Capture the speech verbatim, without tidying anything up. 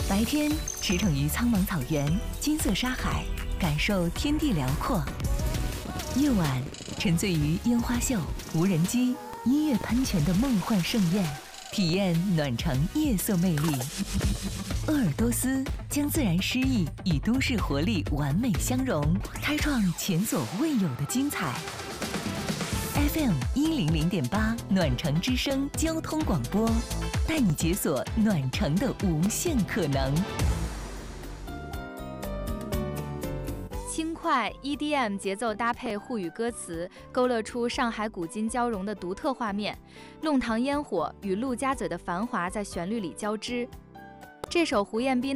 白天驰骋于苍茫草原、金色沙海，感受天地辽阔；夜晚沉醉于烟花秀、无人机、音乐喷泉的梦幻盛宴，体验暖城夜色魅力。鄂尔多斯将自然诗意与都市活力完美相融，开创前所未有的精彩。F M 一零零点八暖城之声交通广播，带你解锁暖城的无限可能。 轻快 E D M 节奏搭配沪语歌词，勾勒出上海古今交融的独特画面。弄堂烟火与陆家嘴的繁华在旋律里交织。这首胡彦斌